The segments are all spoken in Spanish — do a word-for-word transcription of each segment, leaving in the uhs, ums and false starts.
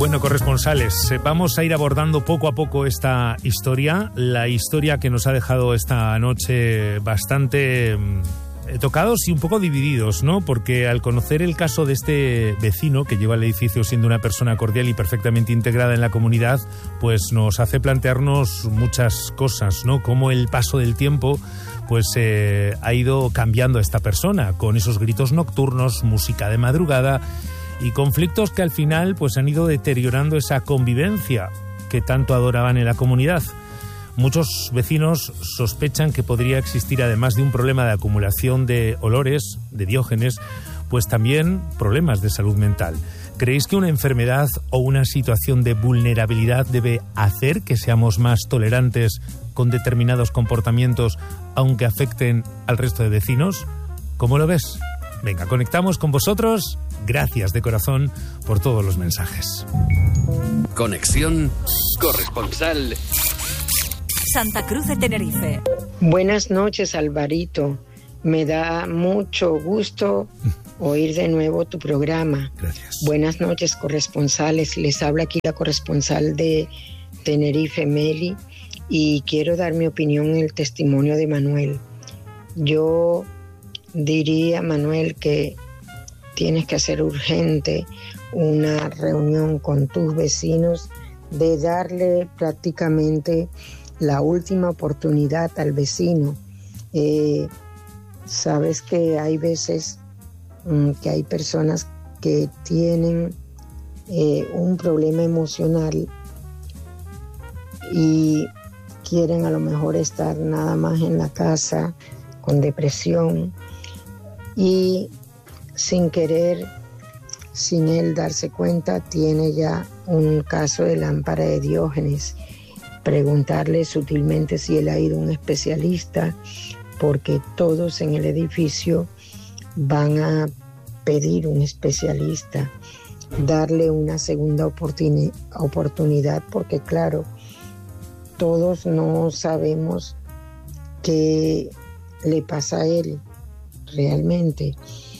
Bueno, corresponsales, vamos a ir abordando poco a poco esta historia, la historia que nos ha dejado esta noche bastante eh, tocados y un poco divididos, ¿no? Porque al conocer el caso de este vecino que lleva el edificio siendo una persona cordial y perfectamente integrada en la comunidad, pues nos hace plantearnos muchas cosas, ¿no? Cómo el paso del tiempo pues eh, ha ido cambiando a esta persona, con esos gritos nocturnos, música de madrugada y conflictos que al final pues han ido deteriorando esa convivencia que tanto adoraban en la comunidad. Muchos vecinos sospechan que podría existir, además de un problema de acumulación de olores, de diógenes, pues también problemas de salud mental. ¿Creéis que una enfermedad o una situación de vulnerabilidad debe hacer que seamos más tolerantes con determinados comportamientos, aunque afecten al resto de vecinos? ¿Cómo lo ves? Venga, conectamos con vosotros. Gracias de corazón por todos los mensajes. Conexión corresponsal Santa Cruz de Tenerife. Buenas noches, Alvarito. Me da mucho gusto oír de nuevo tu programa. Gracias. Buenas noches, corresponsales. Les habla aquí la corresponsal de Tenerife, Meli, y quiero dar mi opinión en el testimonio de Manuel. Yo diría, Manuel, que tienes que hacer urgente una reunión con tus vecinos de darle prácticamente la última oportunidad al vecino. Eh, sabes que hay veces um, que hay personas que tienen eh, un problema emocional y quieren a lo mejor estar nada más en la casa con depresión y sin querer, sin él darse cuenta, tiene ya un caso de lámpara de Diógenes. Preguntarle sutilmente si él ha ido a un especialista, porque todos en el edificio van a pedir un especialista. Darle una segunda oportuni- oportunidad, porque claro, todos no sabemos qué le pasa a él realmente.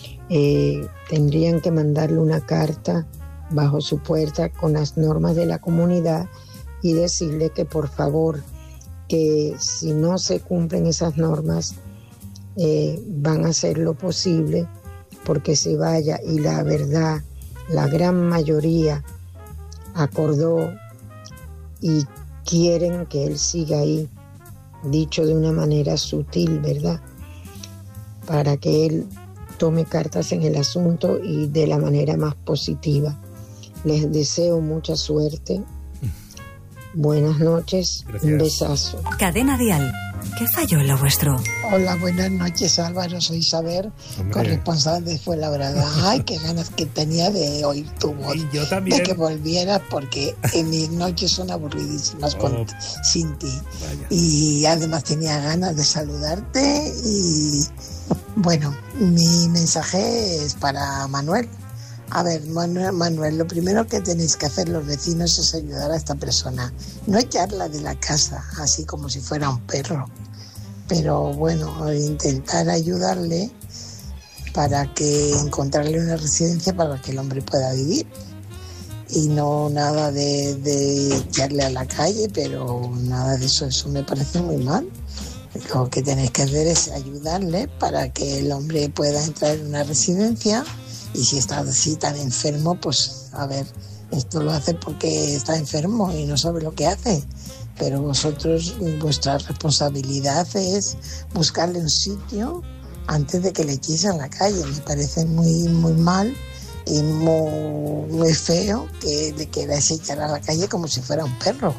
Eh, tendrían que mandarle una carta bajo su puerta con las normas de la comunidad y decirle que por favor, que si no se cumplen esas normas, eh, van a hacer lo posible porque se vaya, y la verdad, la gran mayoría acordó y quieren que él siga ahí, dicho de una manera sutil, ¿verdad? Para que él tome cartas en el asunto y de la manera más positiva. Les deseo mucha suerte. Buenas noches. Gracias. Un besazo. Cadena Dial. ¿Qué falló en lo vuestro? Hola, buenas noches, Álvaro. Soy Isabel, Hombre. corresponsal de Fuenlabrada. Ay, qué ganas que tenía de oír tu voz. Y yo también. De que volvieras, porque en mis noches son aburridísimas con, Oh. sin ti. Vaya. Y además tenía ganas de saludarte. Y bueno, mi mensaje es para Manuel. A ver, Manuel, Manuel, lo primero que tenéis que hacer los vecinos es ayudar a esta persona. No echarla de la casa, así como si fuera un perro. Pero bueno, intentar ayudarle para que encontrarle una residencia para que el hombre pueda vivir. Y no nada de, de echarle a la calle, pero nada de eso, eso me parece muy mal. Lo que tenéis que hacer es ayudarle para que el hombre pueda entrar en una residencia. Y si está así tan enfermo, pues a ver, esto lo hace porque está enfermo y no sabe lo que hace. Pero vosotros, vuestra responsabilidad es buscarle un sitio antes de que le echéis a la calle. Me parece muy, muy mal y muy, muy feo que le queráis echar a la calle como si fuera un perro.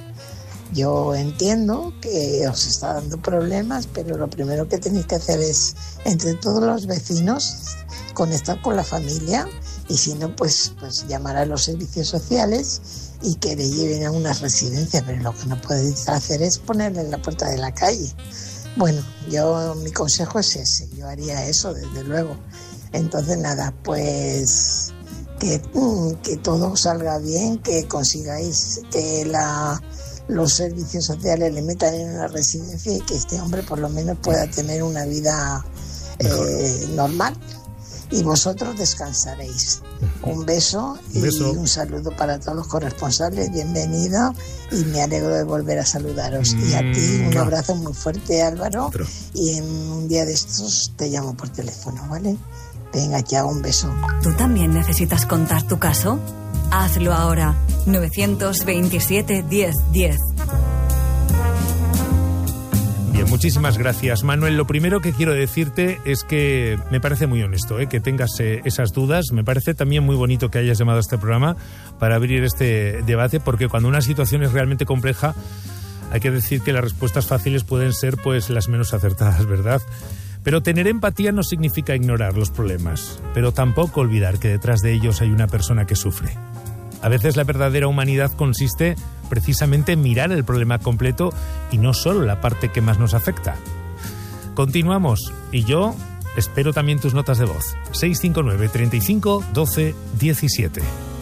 Yo entiendo que os está dando problemas, pero lo primero que tenéis que hacer es, entre todos los vecinos, conectar con la familia, y si no, pues, pues llamar a los servicios sociales y que le lleven a una residencia, pero lo que no podéis hacer es ponerle en la puerta de la calle. Bueno, yo, mi consejo es ese, yo haría eso, desde luego. Entonces, nada, pues que, que todo salga bien, que consigáis que la... los servicios sociales le metan en una residencia y que este hombre por lo menos pueda tener una vida eh, normal. y vosotros descansaréis. Un beso y un, beso. un saludo para todos los corresponsales, bienvenido, y me alegro de volver a saludaros. Mm, y a ti un abrazo muy fuerte, Álvaro, otro. Y en un día de estos te llamo por teléfono, ¿vale? Venga, ya, un beso. ¿Tú también necesitas contar tu caso? Hazlo ahora. nueve veintisiete, diez, diez. Bien, muchísimas gracias, Manuel. Lo primero que quiero decirte es que me parece muy honesto, ¿eh? que tengas eh, esas dudas. Me parece también muy bonito que hayas llamado a este programa para abrir este debate, porque cuando una situación es realmente compleja, hay que decir que las respuestas fáciles pueden ser pues las menos acertadas, ¿verdad? Pero tener empatía no significa ignorar los problemas, pero tampoco olvidar que detrás de ellos hay una persona que sufre. A veces la verdadera humanidad consiste precisamente en mirar el problema completo y no solo la parte que más nos afecta. Continuamos y yo espero también tus notas de voz. seis cinco nueve, treinta y cinco, doce, diecisiete.